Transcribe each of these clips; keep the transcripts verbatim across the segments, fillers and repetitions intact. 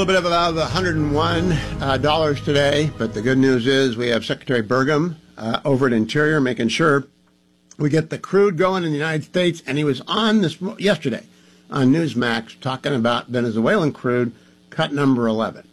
little bit of about one hundred one dollars uh, today, but the good news is we have Secretary Burgum uh, over at Interior making sure we get the crude going in the United States, and he was on this yesterday on Newsmax talking about Venezuelan crude, cut number eleven.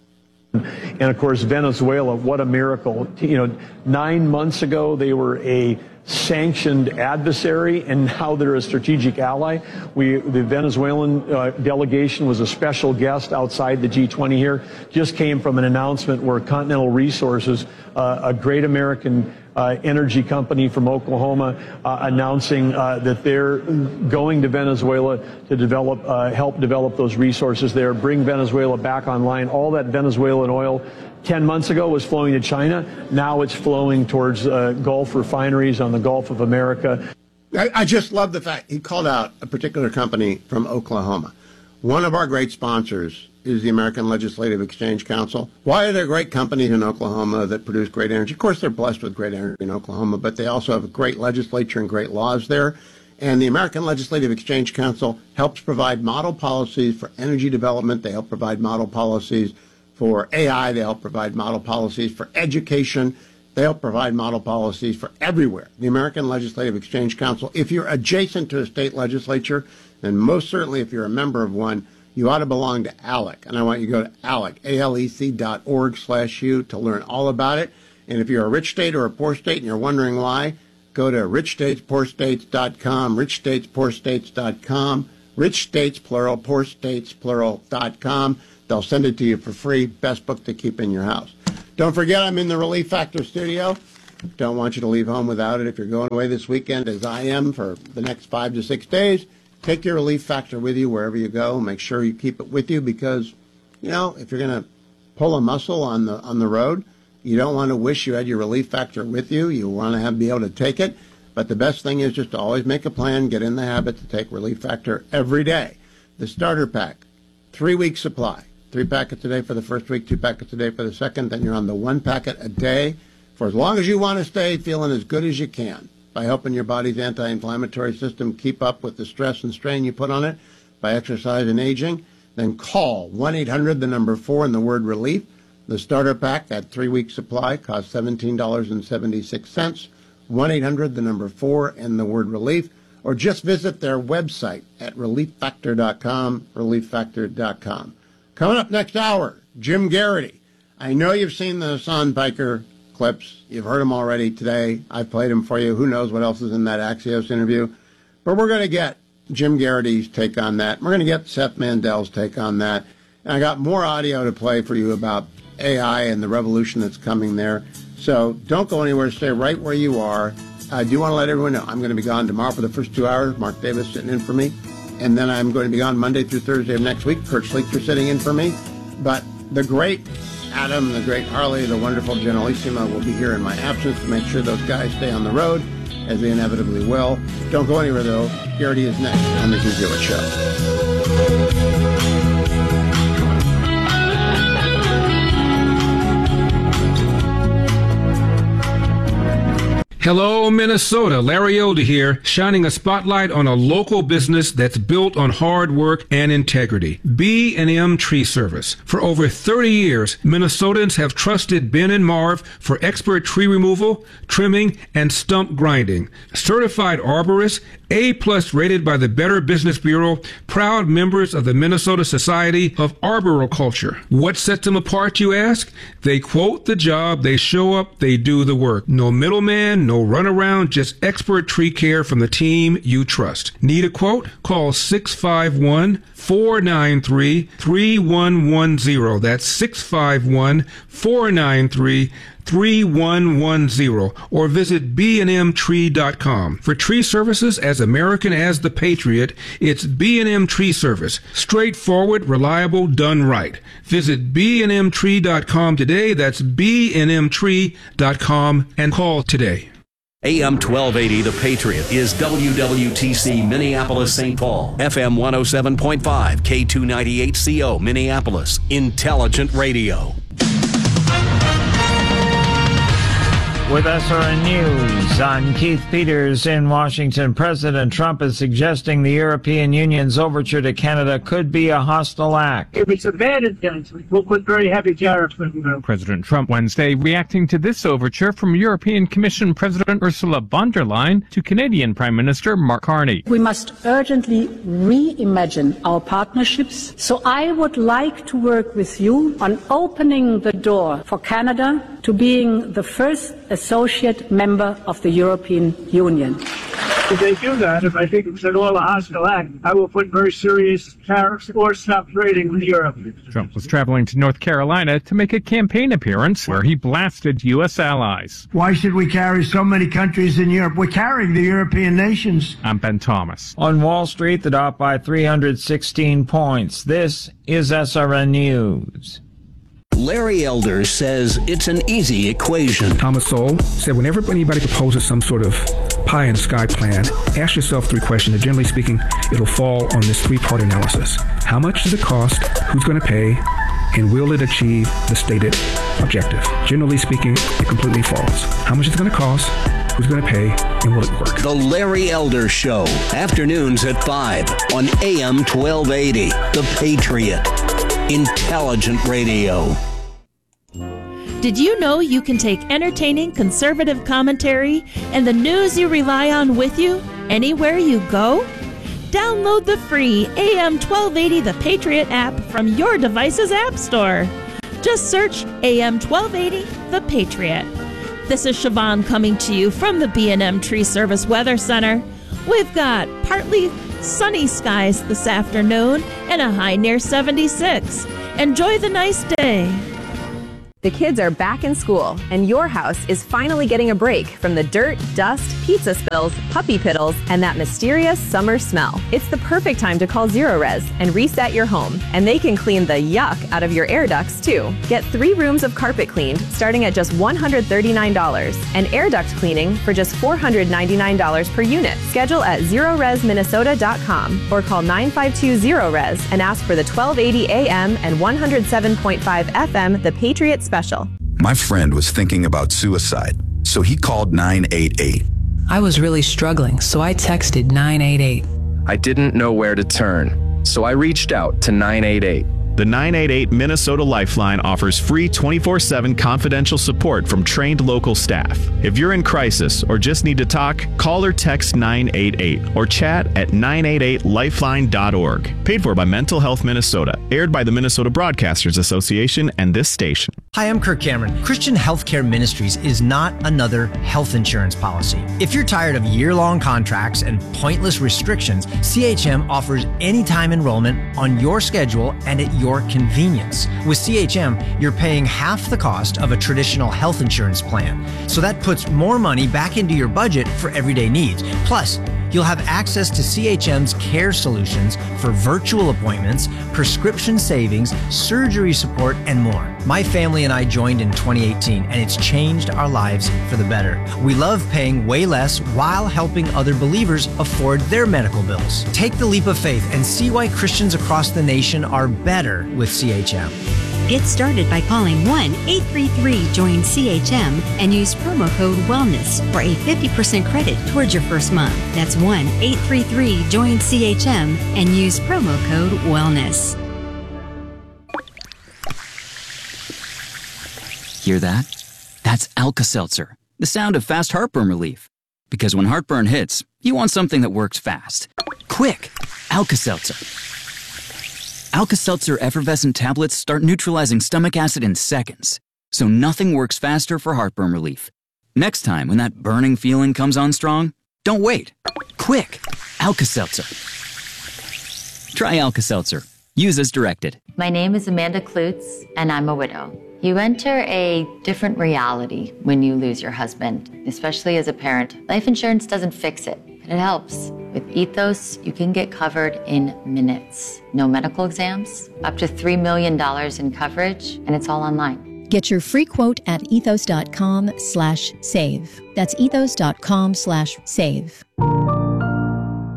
And of course, Venezuela, what a miracle. You know, nine months ago, they were a sanctioned adversary, and now they're a strategic ally. We, the Venezuelan uh, delegation was a special guest outside the G twenty here. Just came from an announcement where Continental Resources, uh, a great American uh, energy company from Oklahoma, uh, announcing uh, that they're going to Venezuela to develop, uh, help develop those resources there, bring Venezuela back online. All that Venezuelan oil ten months ago was flowing to China. Now it's flowing towards uh, Gulf refineries on the Gulf of America. I, I just love the fact he called out a particular company from Oklahoma. One of our great sponsors is the American Legislative Exchange Council. Why are there great companies in Oklahoma that produce great energy? Of course, they're blessed with great energy in Oklahoma, but they also have a great legislature and great laws there. And the American Legislative Exchange Council helps provide model policies for energy development. They help provide model policies for A I. They help provide model policies for education. They help provide model policies for everywhere. The American Legislative Exchange Council, if you're adjacent to a state legislature, and most certainly if you're a member of one, you ought to belong to ALEC. And I want you to go to ALEC, A L E C dot org slash U to learn all about it. And if you're a rich state or a poor state and you're wondering why, go to rich states poor states dot com, rich states poor states dot com, rich states plural, poor states plural dot com. They'll send it to you for free. Best book to keep in your house. Don't forget, I'm in the Relief Factor studio. Don't want you to leave home without it. If you're going away this weekend, as I am, for the next five to six days, take your Relief Factor with you wherever you go. Make sure you keep it with you because, you know, if you're going to pull a muscle on the on the road, you don't want to wish you had your Relief Factor with you. You want to have be able to take it. But the best thing is just to always make a plan, get in the habit to take Relief Factor every day. The starter pack, three-week supply. Three packets a day for the first week, two packets a day for the second. Then you're on the one packet a day for as long as you want to stay feeling as good as you can by helping your body's anti-inflammatory system keep up with the stress and strain you put on it by exercise and aging. Then call one eight hundred, the number four, and the word relief. The starter pack, that three-week supply, costs seventeen dollars and seventy-six cents. one eight hundred, the number four, and the word relief. Or just visit their website at relief factor dot com, relief factor dot com. Coming up next hour, Jim Garrity. I know you've seen the Hassan Piker clips. You've heard them already today. I played them for you. Who knows what else is in that Axios interview. But we're going to get Jim Garrity's take on that. We're going to get Seth Mandel's take on that. And I got more audio to play for you about A I and the revolution that's coming there. So don't go anywhere. Stay right where you are. I do want to let everyone know I'm going to be gone tomorrow for the first two hours. Mark Davis sitting in for me. And then I'm going to be gone Monday through Thursday of next week. Kurt Schlichter sitting in for me. But the great Adam, the great Harley, the wonderful Generalissima will be here in my absence to make sure those guys stay on the road, as they inevitably will. Don't go anywhere, though. Garrity is next on the Hugh Hewitt Show. Hello, Minnesota. Larry Elder here, shining a spotlight on a local business that's built on hard work and integrity. B and M Tree Service. For over thirty years, Minnesotans have trusted Ben and Marv for expert tree removal, trimming, and stump grinding. Certified arborists, A-plus rated by the Better Business Bureau, proud members of the Minnesota Society of Arboriculture. What sets them apart, you ask? They quote the job, they show up, they do the work. No middleman, no runaround, just expert tree care from the team you trust. Need a quote? Call six five one, four nine three, three one one zero. That's six five one, four nine three, three one one zero, or visit b and m tree dot com. For tree services as American as the Patriot, it's B and M Tree Service. Straightforward, reliable, done right. Visit b and m tree dot com today. That's b and m tree dot com and call today. A M twelve eighty The Patriot is W W T C Minneapolis Saint Paul, F M one oh seven point five, K two ninety-eight C O Minneapolis, Intelligent Radio. with S R N News. I'm Keith Peters in Washington. President Trump is suggesting the European Union's overture to Canada could be a hostile act. If it's a bad intention, we'll put very heavy tariffs on them. President Trump Wednesday reacting to this overture from European Commission President Ursula von der Leyen to Canadian Prime Minister Mark Carney. We must urgently reimagine our partnerships. So I would like to work with you on opening the door for Canada to being the first associate member of the European Union. If they do that, if I think it's at all a hostile act, I will put very serious tariffs or stop trading with Europe. Trump was traveling to North Carolina to make a campaign appearance where he blasted U S allies. Why should we carry so many countries in Europe? We're carrying the European nations. I'm Ben Thomas. On Wall Street, the Dow by three hundred sixteen points. This is S R N News. Larry Elder says it's an easy equation. Thomas Sowell said whenever anybody proposes some sort of pie in the sky plan, ask yourself three questions, and generally speaking, it'll fall on this three-part analysis. How much does it cost? Who's going to pay? And will it achieve the stated objective? Generally speaking, it completely falls. How much is it going to cost? Who's going to pay? And will it work? The Larry Elder Show, afternoons at five on A M twelve eighty. The Patriot. Intelligent radio. Did you know you can take entertaining conservative commentary and the news you rely on with you anywhere you go? Download the free A M twelve eighty The Patriot app from your device's app store. Just search A M twelve eighty The Patriot. This is Siobhan coming to you from the B and M Tree Service Weather Center. We've got partly sunny skies this afternoon and a high near seventy-six. Enjoy the nice day. The kids are back in school, and your house is finally getting a break from the dirt, dust, pizza spills, puppy piddles, and that mysterious summer smell. It's the perfect time to call Zerorez and reset your home, and they can clean the yuck out of your air ducts, too. Get three rooms of carpet cleaned starting at just one hundred thirty-nine dollars, and air duct cleaning for just four hundred ninety-nine dollars per unit. Schedule at zerorez minnesota dot com or call nine five two zero res and ask for the twelve eighty A M and one hundred seven point five F M The Patriot Special. My friend was thinking about suicide, so he called nine eight eight. I was really struggling, so I texted nine eight eight. I didn't know where to turn, so I reached out to nine eight eight. The nine eight eight Minnesota Lifeline offers free twenty-four seven confidential support from trained local staff. If you're in crisis or just need to talk, call or text nine eight eight or chat at nine eight eight lifeline dot org. Paid for by Mental Health Minnesota. Aired by the Minnesota Broadcasters Association and this station. Hi, I'm Kirk Cameron. Christian Healthcare Ministries is not another health insurance policy. If you're tired of year-long contracts and pointless restrictions, C H M offers anytime enrollment on your schedule and at your convenience. With C H M, you're paying half the cost of a traditional health insurance plan. So that puts more money back into your budget for everyday needs. Plus, you'll have access to C H M's care solutions for virtual appointments, prescription savings, surgery support, and more. My family and I joined in twenty eighteen, and it's changed our lives for the better. We love paying way less while helping other believers afford their medical bills. Take the leap of faith and see why Christians across the nation are better with C H M. Get started by calling one eight three three join C H M and use promo code WELLNESS for a fifty percent credit towards your first month. That's one eight three three join C H M and use promo code WELLNESS. Hear that? That's Alka-Seltzer, the sound of fast heartburn relief. Because when heartburn hits, you want something that works fast. Quick! Alka-Seltzer. Alka-Seltzer effervescent tablets start neutralizing stomach acid in seconds, so nothing works faster for heartburn relief. Next time when that burning feeling comes on strong, don't wait. Quick! Alka-Seltzer. Try Alka-Seltzer. Use as directed. My name is Amanda Klutz, and I'm a widow. You enter a different reality when you lose your husband, especially as a parent. Life insurance doesn't fix it, but it helps. With Ethos, you can get covered in minutes. No medical exams, up to three million dollars in coverage, and it's all online. Get your free quote at ethos.com slash save. That's ethos.com slash save.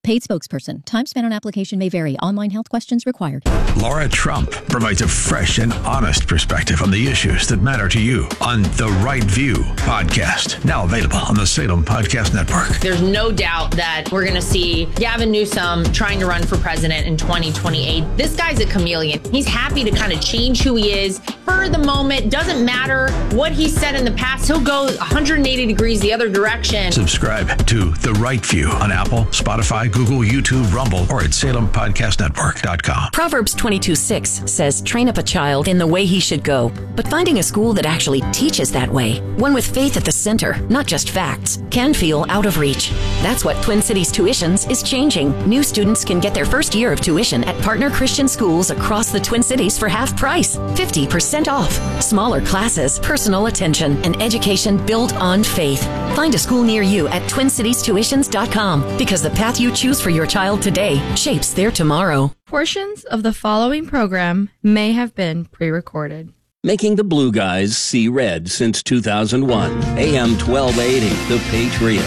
Paid spokesperson. Time spent on application may vary. Online health questions required. Laura Trump provides a fresh and honest perspective on the issues that matter to you on The Right View podcast. Now available on the Salem Podcast Network. There's no doubt that we're going to see Gavin Newsom trying to run for president in twenty twenty-eight. This guy's a chameleon. He's happy to kind of change who he is for the moment. Doesn't matter what he said in the past. He'll go one hundred eighty degrees the other direction. Subscribe to The Right View on Apple, Spotify, Google, YouTube, Rumble, or at salem podcast network dot com. Proverbs twenty-two six says, train up a child in the way he should go. But finding a school that actually teaches that way, one with faith at the center, not just facts, can feel out of reach. That's what Twin Cities Tuitions is changing. New students can get their first year of tuition at partner Christian schools across the Twin Cities for half price, fifty percent off. Smaller classes, personal attention, and education built on faith. Find a school near you at twin cities tuitions dot com, because the path you choose for your child today shapes their tomorrow. Portions of the following program may have been pre-recorded. Making the blue guys see red since two thousand one. A M twelve eighty, The Patriot.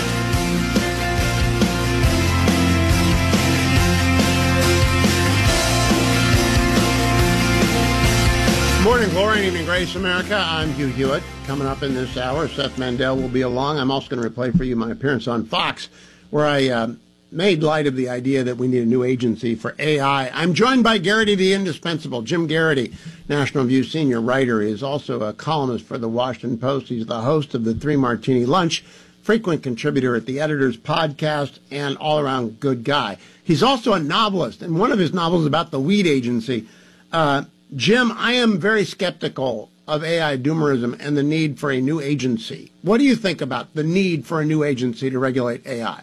Morning, glory, and evening, grace, America. I'm Hugh Hewitt. Coming up in this hour, Seth Mandel will be along. I'm also going to replay for you my appearance on Fox, where I uh, made light of the idea that we need a new agency for A I. I'm joined by Garrity the Indispensable. Jim Garrity, National Review senior writer, is also a columnist for the Washington Post. He's the host of the Three Martini Lunch, frequent contributor at the Editor's Podcast, and all-around good guy. He's also a novelist, and one of his novels is about the weed agency. Uh, Jim, I am very skeptical of A I doomerism and the need for a new agency. What do you think about the need for a new agency to regulate A I?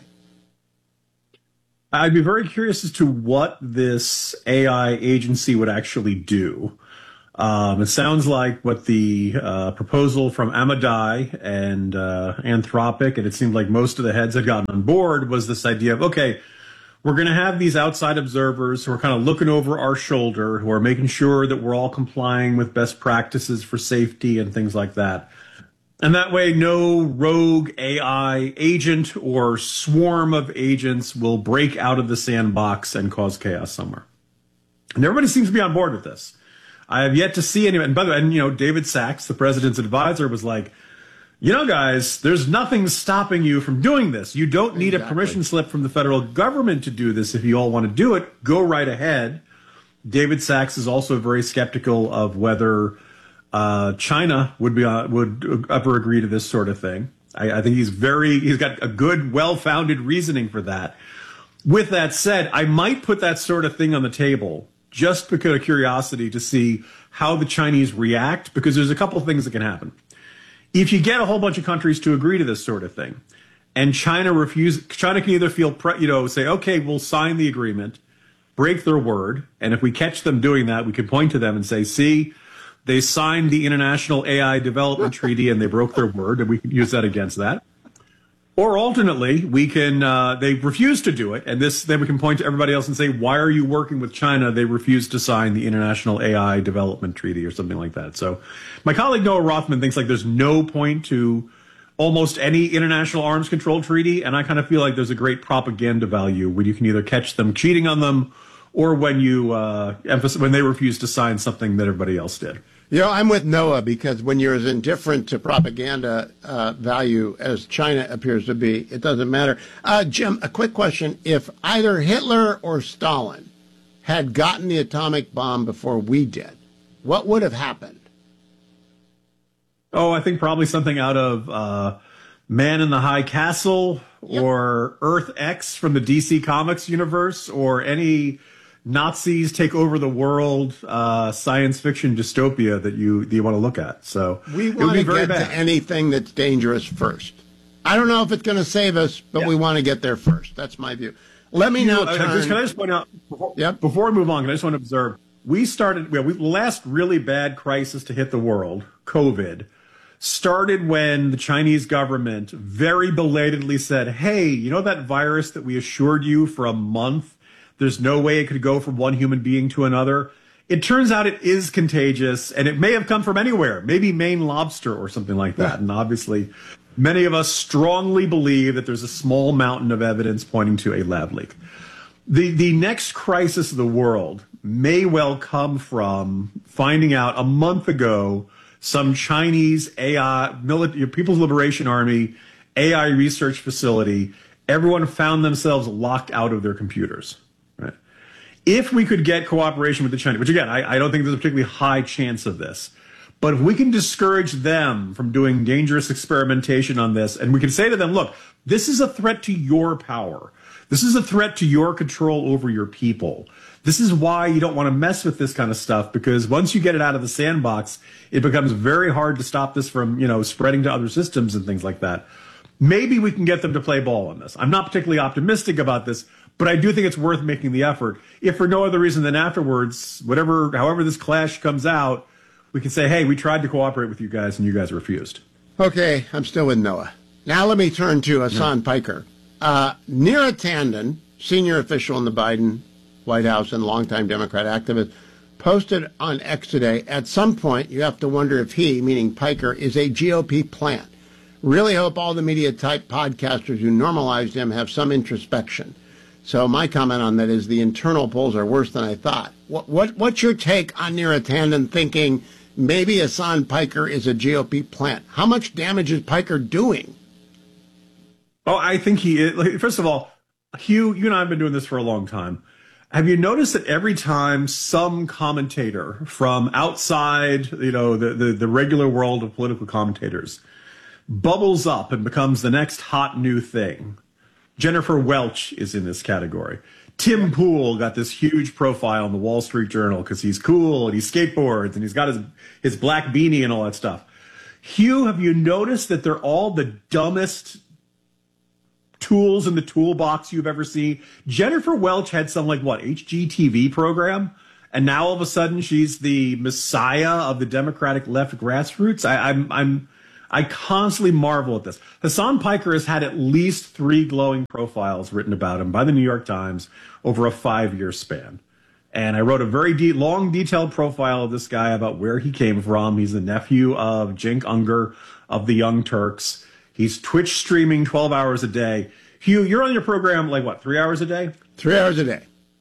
I'd be very curious as to what this A I agency would actually do. Um, it sounds like what the uh, proposal from Amadai and uh, Anthropic, and it seemed like most of the heads had gotten on board, was this idea of, okay, we're going to have these outside observers who are kind of looking over our shoulder, who are making sure that we're all complying with best practices for safety and things like that. And that way, no rogue A I agent or swarm of agents will break out of the sandbox and cause chaos somewhere. And everybody seems to be on board with this. I have yet to see anyone. And by the way, and, you know, David Sachs, the president's advisor, was like, you know, guys, there's nothing stopping you from doing this. You don't need exactly. a permission slip from the federal government to do this. If you all want to do it, go right ahead. David Sachs is also very skeptical of whether uh, China would be uh, would ever agree to this sort of thing. I, I think he's very he's got a good, well-founded reasoning for that. With that said, I might put that sort of thing on the table just because of curiosity to see how the Chinese react, because there's a couple of things that can happen. If you get a whole bunch of countries to agree to this sort of thing, and China refuse, China can either feel, pre, you know, say, okay, we'll sign the agreement, break their word, and if we catch them doing that, we can point to them and say, see, they signed the International A I Development Treaty and they broke their word, and we can use that against that. Or alternately, we can, uh, they refuse to do it, and this, then we can point to everybody else and say, why are you working with China? They refuse to sign the International A I Development Treaty or something like that. So my colleague Noah Rothman thinks like there's no point to almost any international arms control treaty, and I kind of feel like there's a great propaganda value when you can either catch them cheating on them or when you uh, emphasize, when they refuse to sign something that everybody else did. You know, I'm with Noah, because when you're as indifferent to propaganda uh, value as China appears to be, it doesn't matter. Uh, Jim, a quick question. If either Hitler or Stalin had gotten the atomic bomb before we did, what would have happened? Oh, I think probably something out of uh, Man in the High Castle, yep. or Earth X from the D C Comics universe, or any Nazis take over the world uh, science fiction dystopia that you that you want to look at. So we want to get bad. to anything that's dangerous first. I don't know if it's going to save us, but yeah. we want to get there first. That's my view. Let me you now know, turn. Can I just point out, before, yep. before we move on, I just want to observe, we started, well, we, the last really bad crisis to hit the world, COVID, started when the Chinese government very belatedly said, hey, you know that virus that we assured you for a month? There's no way it could go from one human being to another. It turns out it is contagious, and it may have come from anywhere, maybe Maine lobster or something like that. Yeah. And obviously, many of us strongly believe that there's a small mountain of evidence pointing to a lab leak. The the next crisis of the world may well come from finding out a month ago some Chinese A I, military, People's Liberation Army, A I research facility, everyone found themselves locked out of their computers. Right? If we could get cooperation with the Chinese, which again, I, I don't think there's a particularly high chance of this, but if we can discourage them from doing dangerous experimentation on this, and we can say to them, look, this is a threat to your power. This is a threat to your control over your people. This is why you don't want to mess with this kind of stuff, because once you get it out of the sandbox, it becomes very hard to stop this from, you know, spreading to other systems and things like that. Maybe we can get them to play ball on this. I'm not particularly optimistic about this, but I do think it's worth making the effort. If for no other reason than afterwards, whatever, however this clash comes out, we can say, hey, we tried to cooperate with you guys and you guys refused. Okay, I'm still with Noah. Now let me turn to Hassan yeah. Piker. Uh, Neera Tanden, senior official in the Biden White House and longtime Democrat activist, posted on X today, at some point you have to wonder if he, meaning Piker, is a G O P plant. Really hope all the media-type podcasters who normalized him have some introspection. So my comment on that is the internal polls are worse than I thought. What, what What's your take on Neera Tanden thinking maybe Hassan Piker is a G O P plant? How much damage is Piker doing? Oh, I think he is. First of all, Hugh, you and I have been doing this for a long time. Have you noticed that every time some commentator from outside, you know, the, the, the regular world of political commentators bubbles up and becomes the next hot new thing? Jennifer Welch is in this category. Tim Pool got this huge profile in the Wall Street Journal because he's cool and he skateboards and he's got his, his black beanie and all that stuff. Hugh, have you noticed that they're all the dumbest tools in the toolbox you've ever seen? Jennifer Welch had some, like, what, H G T V program? And now all of a sudden she's the messiah of the Democratic left grassroots? I, I'm, I'm, I constantly marvel at this. Hassan Piker has had at least three glowing profiles written about him by the New York Times over a five-year span. And I wrote a very de- long, detailed profile of this guy about where he came from. He's the nephew of Cenk Unger of the Young Turks. He's Twitch streaming twelve hours a day. Hugh, you're on your program, like, what, three hours a day? Three hours a day.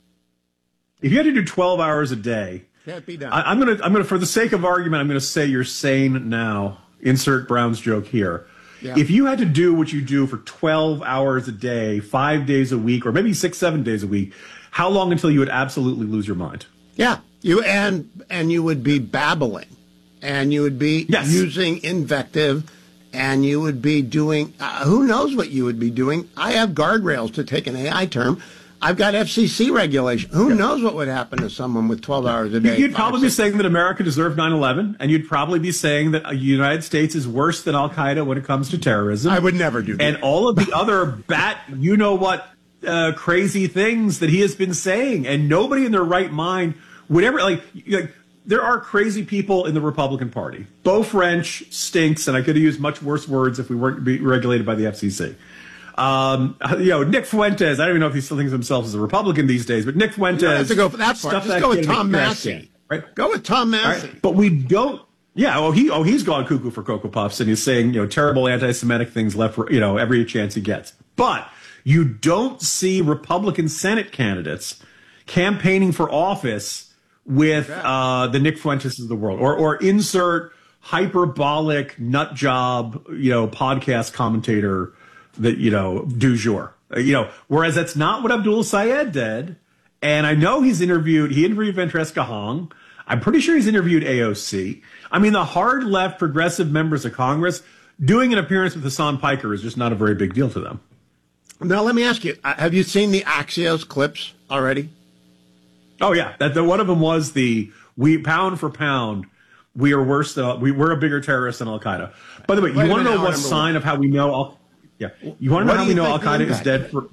If you had to do twelve hours a day, can't be done. I, I'm going to, I'm going to, for the sake of argument, I'm going to say you're sane now. Insert Brown's joke here. Yeah. If you had to do what you do for twelve hours a day, five days a week, or maybe six, seven days a week, how long until you would absolutely lose your mind? Yeah, you and and you would be babbling, and you would be yes. using invective, and you would be doing, uh, who knows what you would be doing. I have guardrails, to take an A I term. I've got F C C regulation. Who yeah. knows what would happen to someone with twelve hours a day? You'd probably be saying that America deserved nine eleven, and you'd probably be saying that the United States is worse than Al-Qaeda when it comes to terrorism. I would never do that. And all of the other bat, you know what, uh, crazy things that he has been saying. And nobody in their right mind would ever, like, like there are crazy people in the Republican Party. Beau French stinks, and I could have used much worse words if we weren't be regulated by the F C C. Um, you know, Nick Fuentes, I don't even know if he still thinks of himself as a Republican these days, but Nick Fuentes. You don't have to go for that part. Just go with Tom Massey. Right? Go with Tom Massey. Right? But we don't, yeah, oh, he, oh, he's gone cuckoo for Cocoa Puffs, and he's saying, you know, terrible anti-Semitic things left, you know, every chance he gets. But you don't see Republican Senate candidates campaigning for office with uh, the Nick Fuentes of the world, or, or insert hyperbolic nut job, you know, podcast commentator that, you know, du jour, you know, whereas that's not what Abdul Sayed did. And I know he's interviewed, he interviewed Ventresca Hong. I'm pretty sure he's interviewed A O C. I mean, the hard left progressive members of Congress doing an appearance with Hassan Piker is just not a very big deal to them. Now, let me ask you, have you seen the Axios clips already? Oh, yeah. That the, one of them was the, we pound for pound, we are worse than, we, we're a bigger terrorist than Al-Qaeda. By the way, Wait you want to know what sign one. of how we know Al Yeah. You want to know how we know Al-Qaeda is dead? For,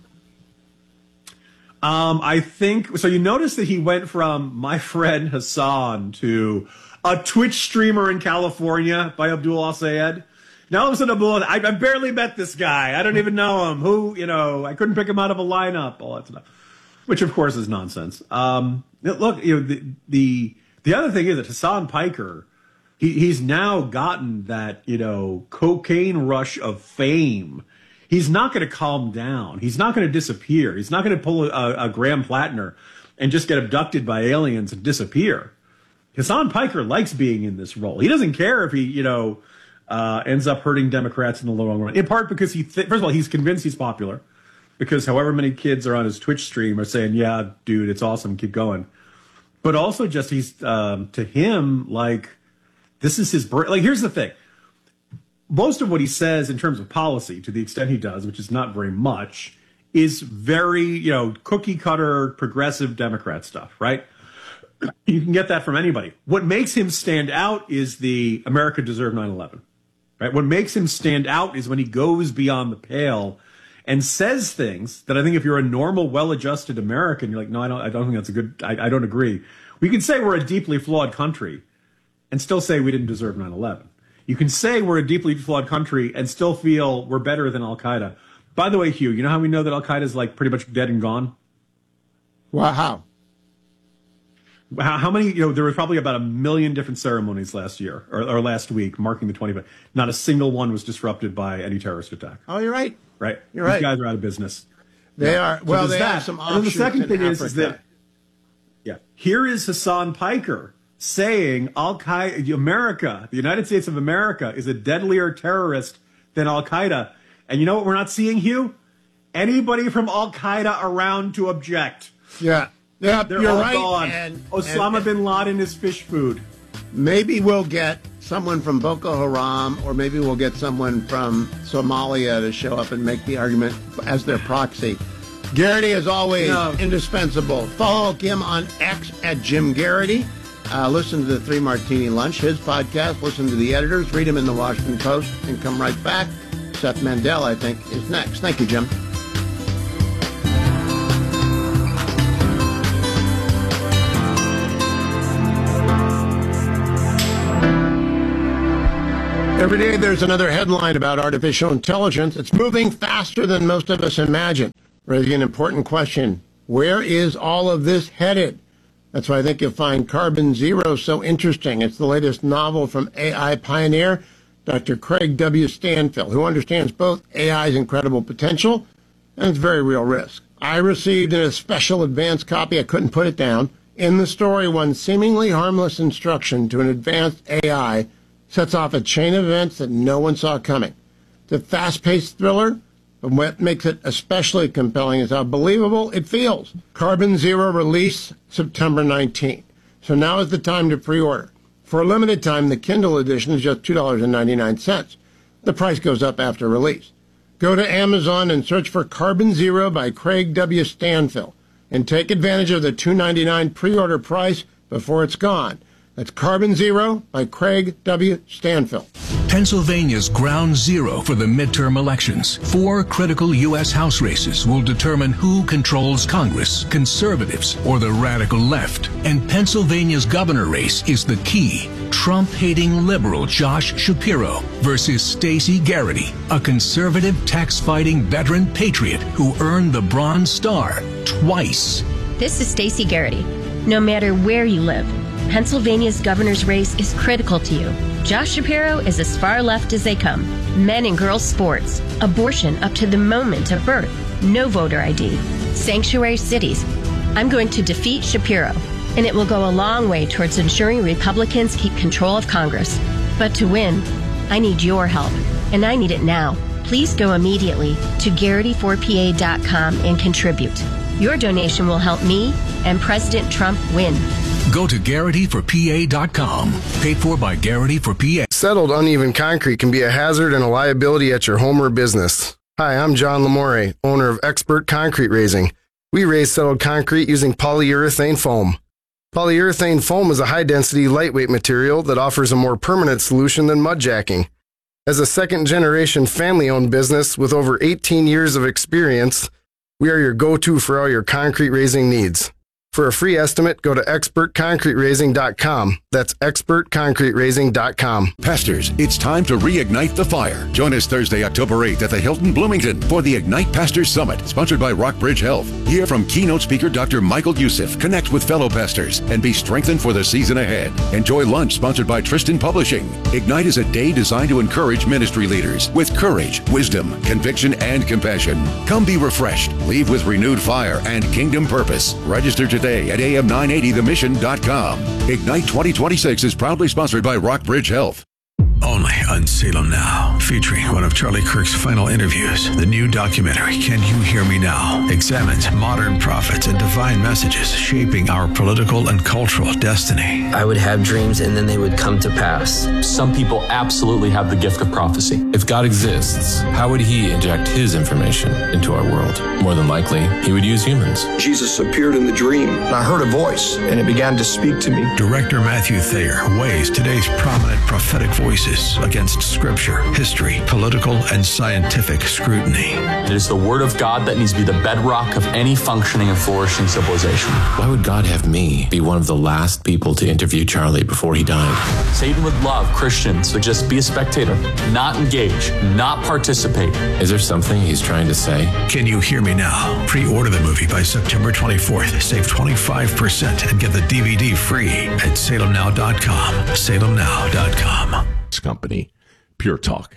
um, I think, so you notice that he went from my friend Hassan to a Twitch streamer in California by Abdul Al-Sayed. Now all of a sudden, Abdul, I, I barely met this guy. I don't even know him. Who, you know, I couldn't pick him out of a lineup, all that stuff. Which, of course, is nonsense. Um, look, you know, the, the, the other thing is that Hassan Piker, he, he's now gotten that, you know, cocaine rush of fame. he's not going to calm down. He's not going to disappear. He's not going to pull a, a Graham Plattner and just get abducted by aliens and disappear. Hassan Piker likes being in this role. He doesn't care if he, you know, uh, ends up hurting Democrats in the long run. In part because he, th- first of all, he's convinced he's popular because however many kids are on his Twitch stream are saying, yeah, dude, it's awesome. Keep going. But also just he's, um, to him, like, this is his, br- like, here's the thing. Most of what he says in terms of policy, to the extent he does, which is not very much, is very, you know, cookie cutter progressive Democrat stuff, right? You can get that from anybody. What makes him stand out is the America deserved nine eleven, right? What makes him stand out is when he goes beyond the pale and says things that I think if you're a normal, well-adjusted American, you're like, no, I don't, I don't think that's a good, I, I don't agree. We can say we're a deeply flawed country and still say we didn't deserve nine eleven. You can say we're a deeply flawed country and still feel we're better than Al-Qaeda. By the way, Hugh, you know how we know that Al-Qaeda is like pretty much dead and gone? Well, how? How, how many, you know, there were probably about a million different ceremonies last year or, or last week marking the twentieth. Not a single one was disrupted by any terrorist attack. Oh, you're right. Right. You're These right. guys are out of business. They Yeah. are. So Well, there's they that. have some And then offshoots the second in thing is, is Africa. that, yeah, here is Hassan Piker saying Al-Qaeda, America, the United States of America is a deadlier terrorist than Al-Qaeda. And you know what we're not seeing, Hugh? Anybody from Al-Qaeda around to object. Yeah. Yeah, They're you're all right. gone. And, Osama and- bin Laden is fish food. Maybe we'll get someone from Boko Haram, or maybe we'll get someone from Somalia to show up and make the argument as their proxy. Garrity, as always, No. indispensable. Follow him on X at Jim Garrity. Uh, listen to the Three Martini Lunch, his podcast. Listen to the editors. Read him in the Washington Post and come right back. Seth Mandel, I think, is next. Thank you, Jim. Every day there's another headline about artificial intelligence. It's moving faster than most of us imagine, raising an important question. Where is all of this headed? That's why I think you'll find Carbon Zero so interesting. It's the latest novel from A I pioneer Doctor Craig W. Stanfill, who understands both A I's incredible potential and its very real risk. I received a special advanced copy. I couldn't put it down. In the story, one seemingly harmless instruction to an advanced A I sets off a chain of events that no one saw coming. It's a fast-paced thriller, but what makes it especially compelling is how believable it feels. Carbon Zero release September nineteenth. So now is the time to pre-order. For a limited time, the Kindle edition is just two dollars and ninety-nine cents. The price goes up after release. Go to Amazon and search for Carbon Zero by Craig W. Stanfill and take advantage of the two dollars and ninety-nine cents pre-order price before it's gone. That's Carbon Zero by Craig W. Stanfill. Pennsylvania's ground zero for the midterm elections. Four critical U S House races will determine who controls Congress, conservatives or the radical left. And Pennsylvania's governor race is the key. Trump-hating liberal Josh Shapiro versus Stacey Garrity, a conservative tax-fighting veteran patriot who earned the Bronze Star twice. This is Stacey Garrity. No matter where you live, Pennsylvania's governor's race is critical to you. Josh Shapiro is as far left as they come. Men and girls sports, abortion up to the moment of birth, no voter I D, sanctuary cities. I'm going to defeat Shapiro, and it will go a long way towards ensuring Republicans keep control of Congress. But to win, I need your help, and I need it now. Please go immediately to Garrity four P A dot com and contribute. Your donation will help me and President Trump win. Go to Garrity for P A dot com. Paid for by Garrity for P A. Settled uneven concrete can be a hazard and a liability at your home or business. Hi, I'm John Lamore, owner of Expert Concrete Raising. We raise settled concrete using polyurethane foam. Polyurethane foam is a high-density, lightweight material that offers a more permanent solution than mud jacking. As a second-generation family-owned business with over eighteen years of experience, we are your go-to for all your concrete raising needs. For a free estimate, go to expert concrete raising dot com. That's expert concrete raising dot com. Pastors, it's time to reignite the fire. Join us Thursday, October eighth at the Hilton Bloomington for the Ignite Pastors Summit, sponsored by Rockbridge Health. Hear from keynote speaker Doctor Michael Youssef, connect with fellow pastors, and be strengthened for the season ahead. Enjoy lunch sponsored by Tristan Publishing. Ignite is a day designed to encourage ministry leaders with courage, wisdom, conviction, and compassion. Come be refreshed, leave with renewed fire and kingdom purpose. Register today at A M nine eighty the mission dot com. Ignite twenty twenty-six is proudly sponsored by Rockbridge Health. Only on Salem Now, featuring one of Charlie Kirk's final interviews. The new documentary, Can You Hear Me Now?, examines modern prophets and divine messages shaping our political and cultural destiny. I would have dreams and then they would come to pass. Some people absolutely have the gift of prophecy. If God exists, how would he inject his information into our world? More than likely, he would use humans. Jesus appeared in the dream, and I heard a voice, and it began to speak to me. Director Matthew Thayer weighs today's prominent prophetic voices against scripture, history, political, and scientific scrutiny. It is the word of God that needs to be the bedrock of any functioning and flourishing civilization. Why would God have me be one of the last people to interview Charlie before he died? Satan would love Christians to just be a spectator, not engage, not participate. Is there something he's trying to say? Can You Hear Me Now? Pre-order the movie by September twenty-fourth. Save twenty-five percent and get the D V D free at salem now dot com. salem now dot com. Company, Pure Talk.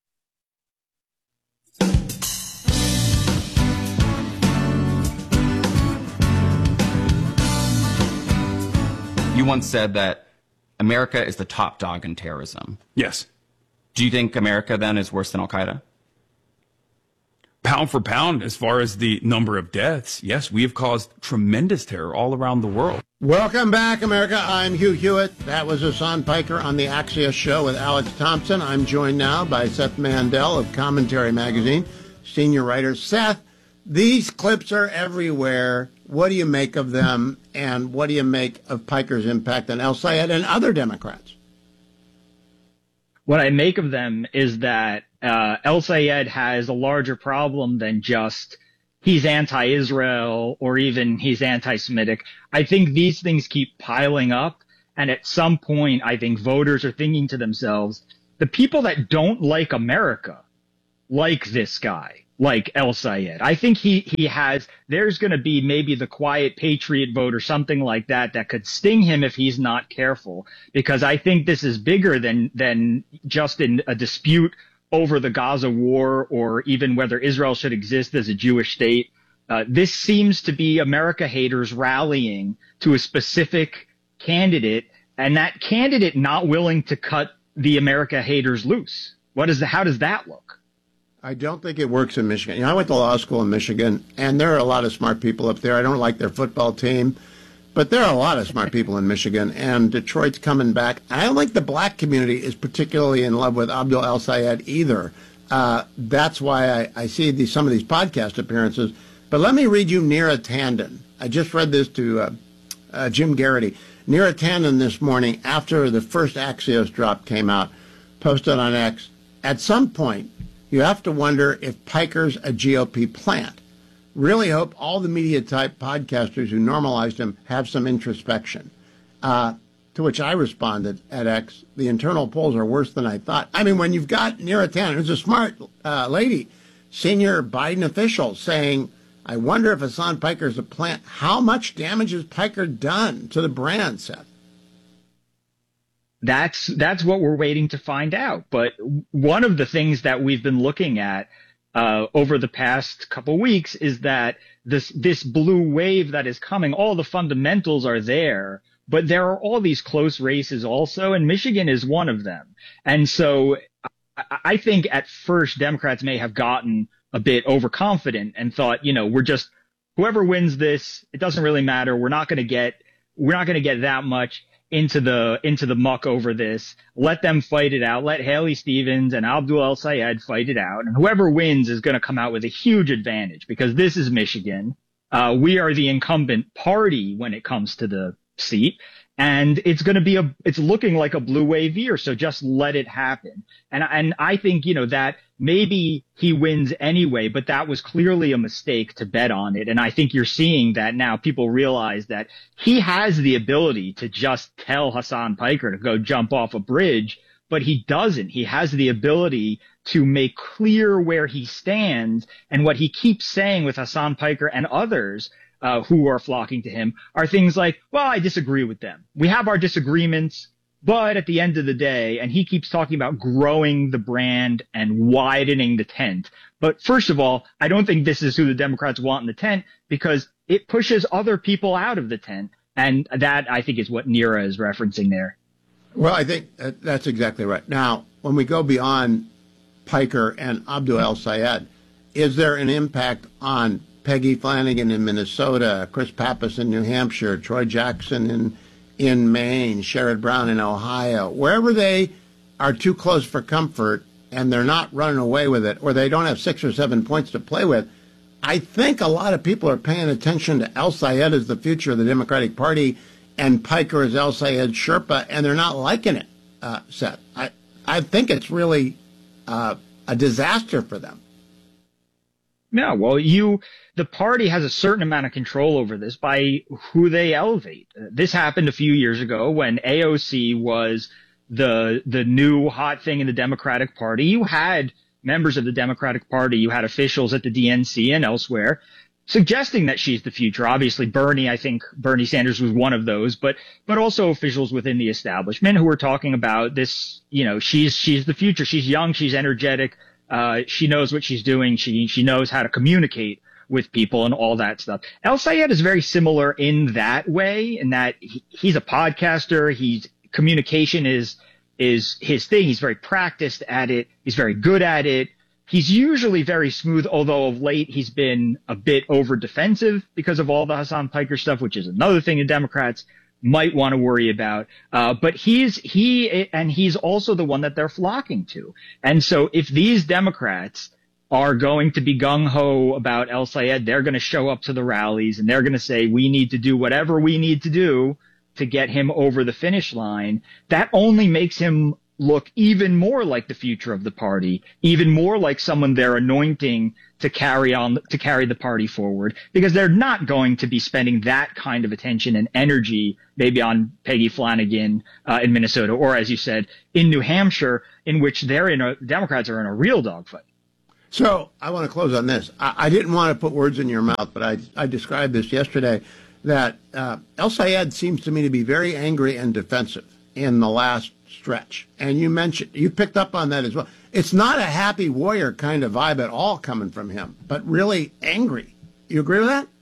You once said that America is the top dog in terrorism. Yes. Do you think America then is worse than Al-Qaeda? Pound for pound, as far as the number of deaths, yes, we have caused tremendous terror all around the world. Welcome back, America. I'm Hugh Hewitt. That was Hassan Piker on the Axios Show with Alex Thompson. I'm joined now by Seth Mandel of Commentary Magazine, senior writer. Seth, these clips are everywhere. What do you make of them, and what do you make of Piker's impact on El-Sayed and other Democrats? What I make of them is that uh, El-Sayed has a larger problem than just he's anti-Israel or even he's anti-Semitic. I think these things keep piling up, and at some point, I think voters are thinking to themselves, the people that don't like America like this guy, like El-Sayed. I think he, he has, there's going to be maybe the quiet patriot vote or something like that that could sting him if he's not careful, because I think this is bigger than, than just in a dispute over the Gaza war or even whether Israel should exist as a Jewish state. Uh, this seems to be America haters rallying to a specific candidate, and that candidate not willing to cut the America haters loose. What is the, how does that look? I don't think it works in Michigan. You know, I went to law school in Michigan, and there are a lot of smart people up there. I don't like their football team, but there are a lot of smart people in Michigan, and Detroit's coming back. I don't think the black community is particularly in love with Abdul El-Sayed either. Uh, that's why I, I see these, some of these podcast appearances. But let me read you Neera Tanden. I just read this to uh, uh, Jim Garrity. Neera Tanden this morning, after the first Axios drop came out, posted on X, at some point, you have to wonder if Piker's a G O P plant. Really hope all the media-type podcasters who normalized him have some introspection. Uh, to which I responded at X, the internal polls are worse than I thought. I mean, when you've got Neera Tanden, who's a smart uh, lady, senior Biden official, saying, I wonder if Hassan Piker's a plant, how much damage has Piker done to the brand, Seth? That's that's what we're waiting to find out. But one of the things that we've been looking at uh, over the past couple weeks is that this this blue wave that is coming, all the fundamentals are there, but there are all these close races also, and Michigan is one of them. And so I, I think at first Democrats may have gotten a bit overconfident and thought, you know, we're just whoever wins this, it doesn't really matter. We're not going to get we're not going to get that much into the into the muck over this. Let them fight it out. Let Haley Stevens and Abdul El-Sayed fight it out. And whoever wins is going to come out with a huge advantage because this is Michigan. Uh, we are the incumbent party when it comes to the seat. And it's going to be a, it's looking like a blue wave year. So just let it happen. And, and I think, you know, that maybe he wins anyway, but that was clearly a mistake to bet on it. And I think you're seeing that now. People realize that he has the ability to just tell Hasan Piker to go jump off a bridge, but he doesn't. He has the ability to make clear where he stands. And what he keeps saying with Hasan Piker and others Uh, who are flocking to him are things like, well, I disagree with them. We have our disagreements, but at the end of the day, and he keeps talking about growing the brand and widening the tent. But first of all, I don't think this is who the Democrats want in the tent, because it pushes other people out of the tent. And that, I think, is what Neera is referencing there. Well, I think that's exactly right. Now, when we go beyond Piker and Abdul El-Sayed, is there an impact on Peggy Flanagan in Minnesota, Chris Pappas in New Hampshire, Troy Jackson in in Maine, Sherrod Brown in Ohio, wherever they are too close for comfort and they're not running away with it, or they don't have six or seven points to play with? I think a lot of people are paying attention to El-Sayed as the future of the Democratic Party and Piker as El-Sayed's Sherpa, and they're not liking it, uh, Seth. I, I think it's really uh, a disaster for them. Yeah, well, you, the party has a certain amount of control over this by who they elevate. This happened a few years ago when A O C was the the new hot thing in the Democratic Party. You had members of the Democratic Party, you had officials at the D N C and elsewhere suggesting that she's the future. Obviously, Bernie, I think Bernie Sanders was one of those, but but also officials within the establishment who were talking about this, you know, she's she's the future. She's young, she's energetic. Uh, she knows what she's doing. She, she knows how to communicate with people and all that stuff. El-Sayed is very similar in that way, in that he, he's a podcaster. He's communication is, is his thing. He's very practiced at it. He's very good at it. He's usually very smooth, although of late he's been a bit over defensive because of all the Hasan Piker stuff, which is another thing the Democrats might want to worry about. Uh, but he's, he, and he's also the one that they're flocking to. And so if these Democrats are going to be gung-ho about El-Sayed, they're going to show up to the rallies and they're going to say, we need to do whatever we need to do to get him over the finish line. That only makes him look even more like the future of the party, even more like someone they're anointing to carry on, to carry the party forward, because they're not going to be spending that kind of attention and energy maybe on Peggy Flanagan uh, in Minnesota, or as you said, in New Hampshire, in which they're in a, Democrats are in a real dogfight. So I want to close on this. I, I didn't want to put words in your mouth, but I, I described this yesterday, that uh, El-Sayed seems to me to be very angry and defensive in the last stretch. And you mentioned, you picked up on that as well. It's not a happy warrior kind of vibe at all coming from him, but really angry. You agree with that?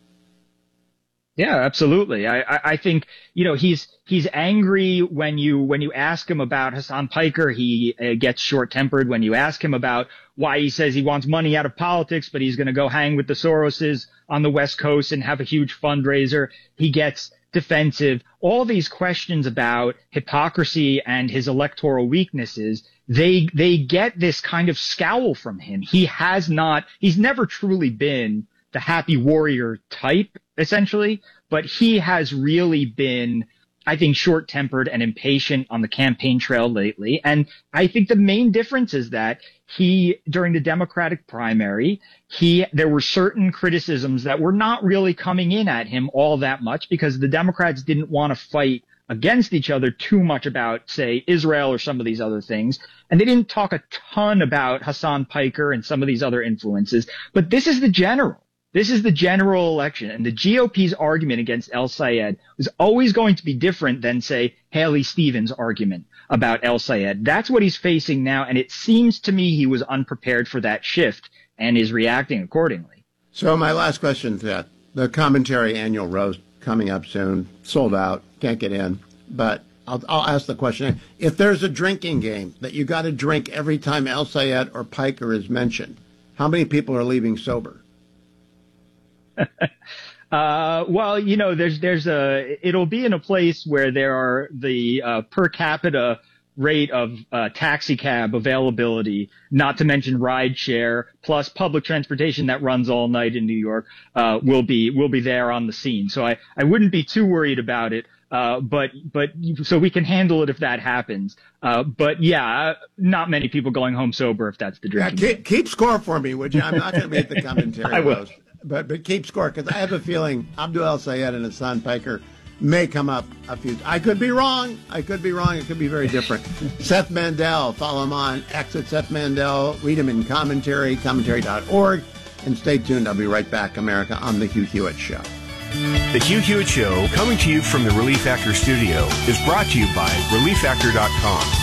Yeah, absolutely. I, I, I think, you know, he's, he's angry when you, when you ask him about Hasan Piker. He uh, gets short tempered when you ask him about why he says he wants money out of politics, but he's going to go hang with the Soroses on the West Coast and have a huge fundraiser. He gets defensive. All these questions about hypocrisy and his electoral weaknesses, they, they get this kind of scowl from him. He has not, he's never truly been the happy warrior type, essentially, but he has really been, I think, short-tempered and impatient on the campaign trail lately. And I think the main difference is that he, during the Democratic primary, he, there were certain criticisms that were not really coming in at him all that much, because the Democrats didn't want to fight against each other too much about, say, Israel or some of these other things. And they didn't talk a ton about Hasan Piker and some of these other influences. But this is the general. This is the general election, and the G O P's argument against El-Sayed was always going to be different than, say, Haley Stevens' argument about El-Sayed. That's what he's facing now, and it seems to me he was unprepared for that shift and is reacting accordingly. So my last question to that, the commentary annual roast coming up soon, sold out, can't get in, but I'll, I'll ask the question. If there's a drinking game that you got to drink every time El-Sayed or Piker is mentioned, how many people are leaving sober? uh, well, you know, there's, there's a, it'll be in a place where there are the, uh, per capita rate of, uh, taxi cab availability, not to mention ride share, plus public transportation that runs all night in New York, uh, will be, will be there on the scene. So I, I wouldn't be too worried about it. Uh, but, but, so we can handle it if that happens. Uh, but yeah, not many people going home sober if that's the drinking. Yeah, keep, keep score for me, would you? I'm not going to read the commentary. I will. Those, but, but keep score, because I have a feeling Abdul El-Sayed and Hassan Piker may come up a few. I could be wrong. I could be wrong. It could be very different. Seth Mandel, follow him on X at Seth Mandel. Read him in commentary, commentary dot org. And stay tuned. I'll be right back, America, on The Hugh Hewitt Show. The Hugh Hewitt Show, coming to you from the Relief Factor studio, is brought to you by relief factor dot com.